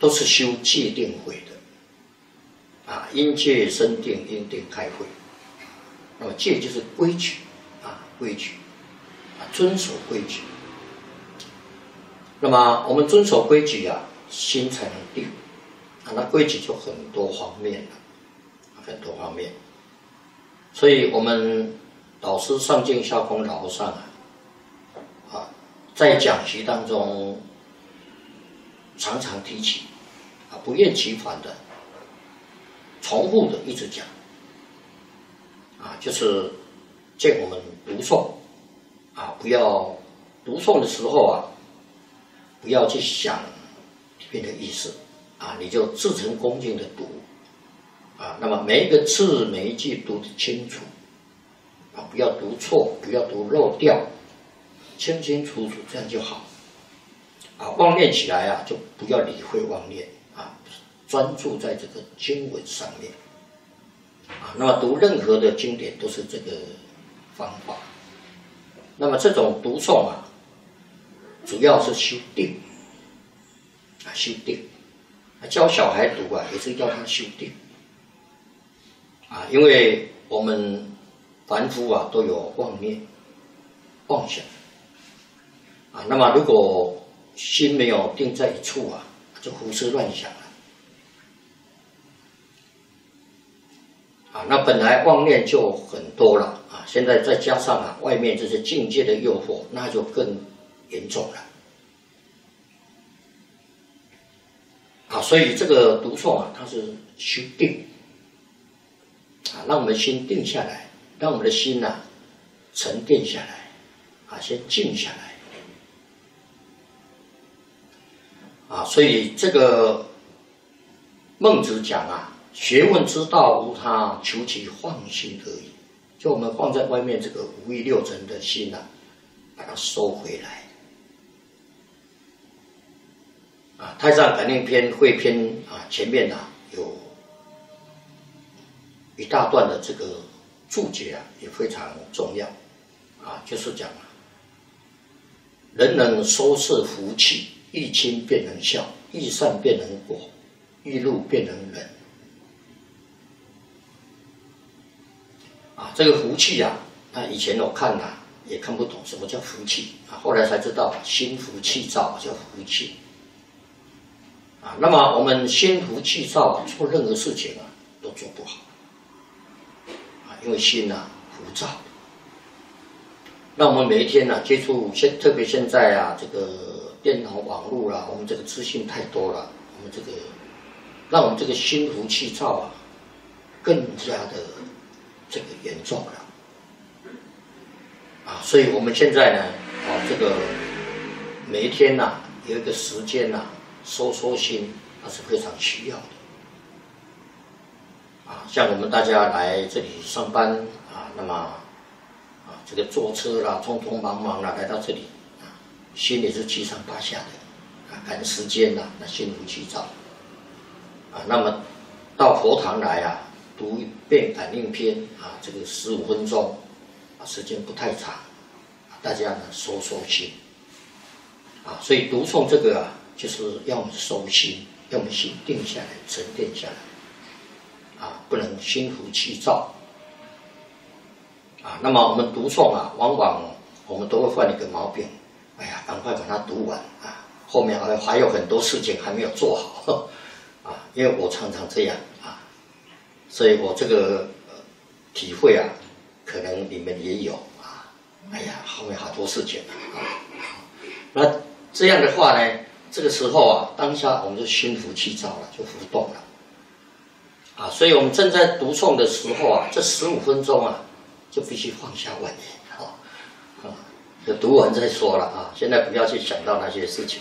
都是修戒定慧的啊，因戒生定，因定开慧。那么戒就是规矩啊，规矩啊，遵守规矩。那么我们遵守规矩啊，心才能定啊。那规矩就很多方面了，很多方面。所以我们老师上敬下空老和尚啊，在讲习当中常常提起啊，不厌其烦的、重复的一直讲啊，就是见我们读诵啊，不要读诵的时候啊，不要去想里面的意思啊，你就至诚恭敬的读啊，那么每一个字每一句读得清楚啊，不要读错，不要读漏掉，清清楚楚，这样就好啊。妄念起来啊，就不要理会妄念啊，专注在这个经文上面啊。那么读任何的经典都是这个方法。那么这种读诵啊，主要是修定啊，修定。教小孩读啊，也是要他修定啊，因为我们凡夫啊都有妄念、妄想啊。那么如果心没有定在一处啊，就胡思乱想了啊。那本来妄念就很多了啊，现在再加上啊外面这些境界的诱惑，那就更严重了啊。所以这个读诵啊，它是修定啊，让我们心定下来，让我们的心呐沉淀下来啊，先静下来啊。所以这个孟子讲啊，学问之道无他，求其放心而已。就我们放在外面这个五欲六尘的心啊，把它收回来啊。太上感应篇汇篇啊，前面啊有一大段的这个注解啊，也非常重要啊，就是讲啊，人能收摄福气，欲亲便能孝，欲善便能果，欲怒便能忍啊。这个福气啊，那以前我看啊也看不懂什么叫福气啊，后来才知道心浮气躁叫福气啊。那么我们心浮气躁啊，做任何事情啊都做不好啊，因为心啊浮躁。那我们每一天呢、接触特别现在啊这个电脑网络啦，我们这个资讯太多了，我们这个让我们这个心浮气躁啊更加的这个严重了啊。所以我们现在呢这个每一天呐、有一个时间呐、收心，那是非常需要的啊。像我们大家来这里上班啊，那么这个坐车啦，匆匆忙忙啦来到这里啊，心里是七上八下的啊，赶时间啦，那心浮气躁啊。那么到佛堂来啊，读一遍感应篇啊，这个15分钟啊，时间不太长，大家呢收心啊。所以读诵这个啊，就是要我们收心，要我们心定下来，沉淀下来啊，不能心浮气躁啊。那么我们读诵啊，往往我们都会犯一个毛病，哎呀，赶快把它读完啊，后面还有很多事情还没有做好啊。因为我常常这样啊，所以我这个体会啊，可能你们也有啊。哎呀，后面好多事情啊。那这样的话呢，这个时候啊，当下我们就心浮气躁了，就浮动了啊。所以我们正在读诵的时候啊，这15分钟啊，就必须放下妄念就读完再说了啊。现在不要去想到那些事情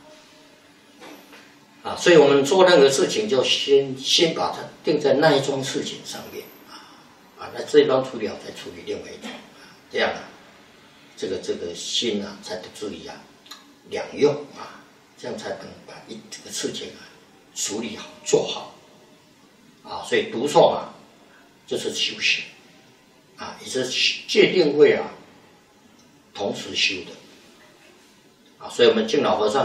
啊。所以我们做任何事情就先把它定在那一桩事情上面啊。那这一桩处理好，再处理另外一桩这样啊，这个心啊才不至于啊两用啊，这样才能把这个事情啊处理好做好啊。所以读诵啊，就是修行啊，也是戒定慧啊同时修的啊。所以我们敬老和尚